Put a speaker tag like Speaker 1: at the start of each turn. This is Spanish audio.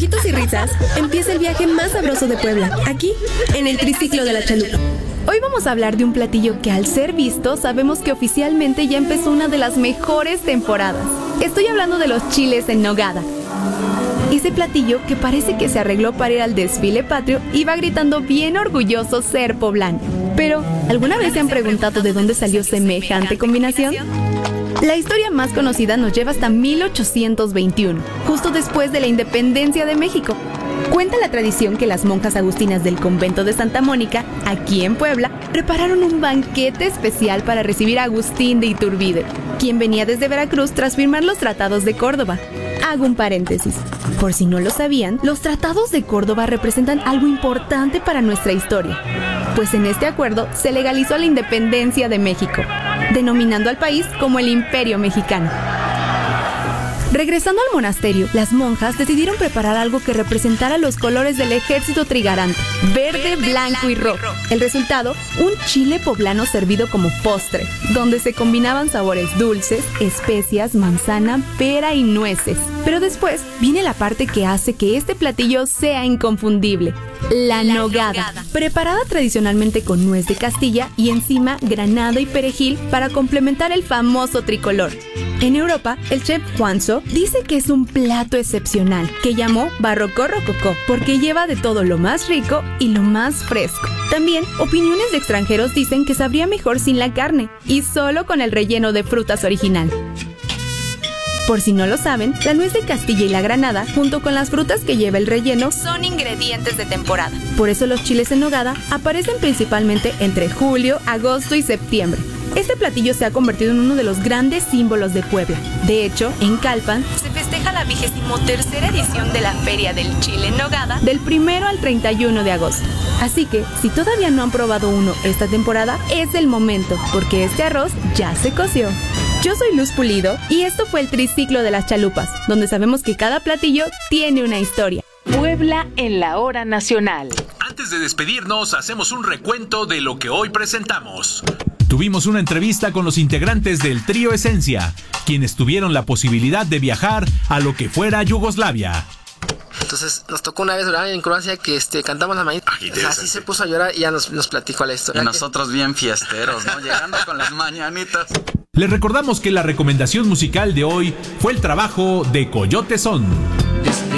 Speaker 1: antojitos y risas, empieza el viaje más sabroso de Puebla, aquí, en el Triciclo de la Chalupa. Hoy vamos a hablar de un platillo que al ser visto sabemos que oficialmente ya empezó una de las mejores temporadas. Estoy hablando de los chiles en nogada. Ese platillo que parece que se arregló para ir al desfile patrio y va gritando bien orgulloso ser poblano. Pero, ¿alguna vez se han preguntado de dónde salió semejante combinación? La historia más conocida nos lleva hasta 1821, justo después de la independencia de México. Cuenta la tradición que las monjas agustinas del convento de Santa Mónica, aquí en Puebla, prepararon un banquete especial para recibir a Agustín de Iturbide, quien venía desde Veracruz tras firmar los tratados de Córdoba. Hago un paréntesis. Por si no lo sabían, los tratados de Córdoba representan algo importante para nuestra historia, pues en este acuerdo se legalizó la independencia de México, denominando al país como el Imperio Mexicano. Regresando al monasterio, las monjas decidieron preparar algo que representara los colores del ejército trigarante, verde, blanco y rojo. El resultado, un chile poblano servido como postre, donde se combinaban sabores dulces, especias, manzana, pera y nueces. Pero después viene la parte que hace que este platillo sea inconfundible: la nogada, preparada tradicionalmente con nuez de Castilla y encima granada y perejil para complementar el famoso tricolor. En Europa, el chef Juanzo dice que es un plato excepcional, que llamó Barroco Rococó, porque lleva de todo lo más rico y lo más fresco. También, opiniones de extranjeros dicen que sabría mejor sin la carne y solo con el relleno de frutas original. Por si no lo saben, la nuez de Castilla y la granada, junto con las frutas que lleva el relleno, son ingredientes de temporada. Por eso los chiles en nogada aparecen principalmente entre julio, agosto y septiembre. Este platillo se ha convertido en uno de los grandes símbolos de Puebla. De hecho, en Calpan se festeja la 23ª edición de la Feria del Chile en Nogada del 1 al 31 de agosto. Así que, si todavía no han probado uno esta temporada, es el momento, porque este arroz ya se coció. Yo soy Luz Pulido y esto fue el Triciclo de las Chalupas, donde sabemos que cada platillo tiene una historia.
Speaker 2: Puebla en la hora nacional.
Speaker 3: Antes de despedirnos, hacemos un recuento de lo que hoy presentamos.
Speaker 4: Tuvimos una entrevista con los integrantes del Trío Esencia, quienes tuvieron la posibilidad de viajar a lo que fuera Yugoslavia.
Speaker 5: Entonces nos tocó una vez, ¿verdad?, en Croacia, que cantamos la mañana. Así se puso a llorar y ya nos platicó la historia.
Speaker 6: Y nosotros bien fiesteros, ¿no? Llegando con las mañanitas.
Speaker 4: Les recordamos que la recomendación musical de hoy fue el trabajo de Coyote Son.